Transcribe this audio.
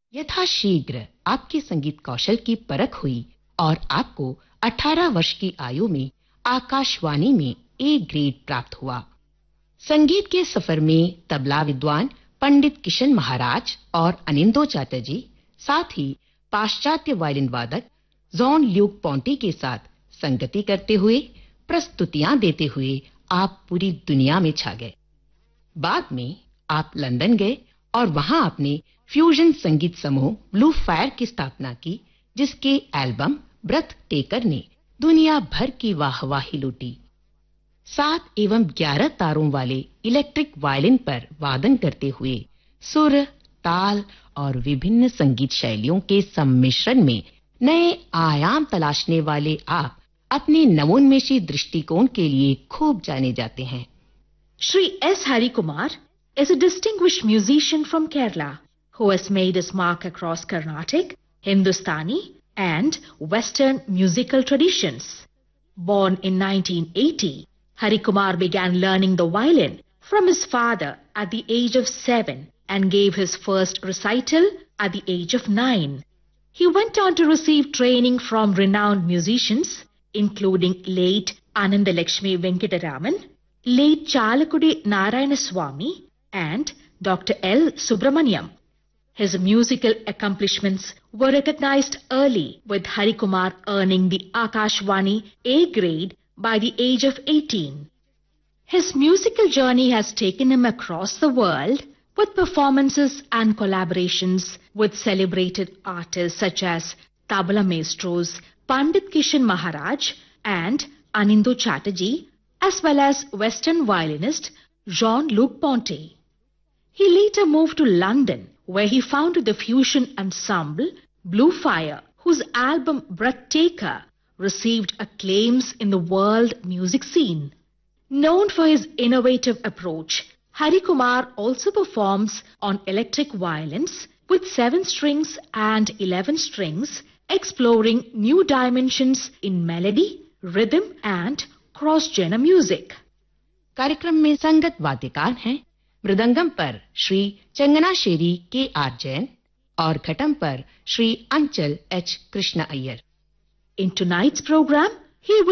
यथाशीघ्र आपके संगीत कौशल की परख हुई और आपको 18 वर्ष की आयु में आकाशवाणी में ए ग्रेड प्राप्त हुआ। संगीत के सफर में तबला विद्वान पंडित किशन महाराज और अनिंदो चैटर्जी, साथ ही पाश्चात्य वायलिन वादक जॉन ल्यूक पोंटी के साथ संगति करते हुए, प्रस्तुतियां देते हुए आप पूरी दुनिया में छा गए। बाद में आप लंदन गए और वहां आपने फ्यूजन संगीत समूह ब्लू फायर की स्थापना की, जिसके एल्बम ब्रेथ टेकर ने दुनिया भर की वाहवाही लूटी। 7 एवं 11 तारों वाले इलेक्ट्रिक वायलिन पर वादन करते हुए सुर, ताल और विभिन्न संगीत शैलियों के सम्मिश्रण में नए आयाम तलाशने वाले आप अपने नवोन्मेषी दृष्टिकोण के लिए खूब जाने जाते हैं। Shri S. Harikumar is a distinguished musician from Kerala who has made his mark across Carnatic, Hindustani and Western musical traditions. Born in 1980, Harikumar began learning the violin from his father at the age of 7 and gave his first recital at the age of 9. He went on to receive training from renowned musicians including late Anandalakshmi Venkataraman, late Chalakudi Narayanaswamy and Dr. L. Subramaniam. His musical accomplishments were recognized early, with Harikumar earning the Akashvani A grade by the age of 18. His musical journey has taken him across the world with performances and collaborations with celebrated artists such as tabla maestros Pandit Kishan Maharaj and Anindo Chatterjee, as well as Western violinist Jean-Luc Ponty. He later moved to London, where he founded the fusion ensemble Blue Fire, whose album Breath Taker received acclaims in the world music scene. Known for his innovative approach, Harikumar also performs on electric violins with 7 strings and 11 strings, exploring new dimensions in melody, rhythm and cross-genre music. कार्यक्रम में संगत वाद्यकार हैं मृदंगम पर श्री चंगनाशेरी के are Jain और घटम पर श्री अंचल H Krishna Iyer. In tonight's program, he will